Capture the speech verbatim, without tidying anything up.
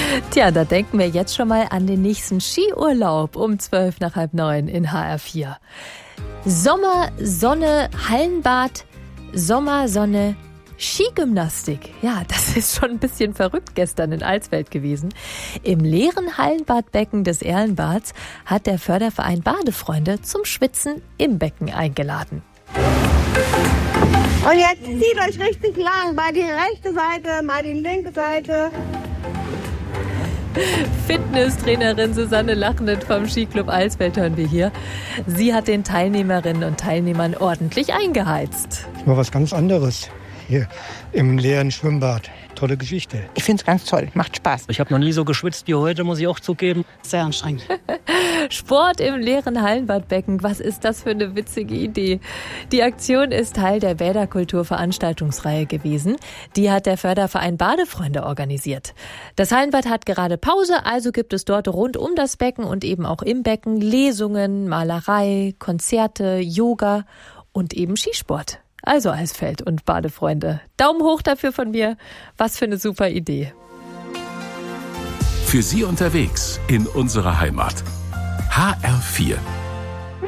Tja, da denken wir jetzt schon mal an den nächsten Skiurlaub um zwölf nach halb neun in H R vier. Sommer, Sonne, Hallenbad, Sommer, Sonne, Skigymnastik. Ja, das ist schon ein bisschen verrückt gestern in Alsfeld gewesen. Im leeren Hallenbadbecken des Erlenbads hat der Förderverein Badefreunde zum Schwitzen im Becken eingeladen. Und jetzt zieht euch richtig lang, mal die rechte Seite, mal die linke Seite. Fitnesstrainerin Susanne Lachnet vom Skiclub Alsfeld hören wir hier. Sie hat den Teilnehmerinnen und Teilnehmern ordentlich eingeheizt. Mal was ganz anderes hier im leeren Schwimmbad. Tolle Geschichte. Ich finde es ganz toll, macht Spaß. Ich habe noch nie so geschwitzt wie heute, muss ich auch zugeben. Sehr anstrengend. Sport im leeren Hallenbadbecken, was ist das für eine witzige Idee? Die Aktion ist Teil der Bäderkultur-Veranstaltungsreihe gewesen. Die hat der Förderverein Badefreunde organisiert. Das Hallenbad hat gerade Pause, also gibt es dort rund um das Becken und eben auch im Becken Lesungen, Malerei, Konzerte, Yoga und eben Skisport. Also Alsfeld und Badefreunde. Daumen hoch dafür von mir. Was für eine super Idee. Für Sie unterwegs in unserer Heimat. H R vier.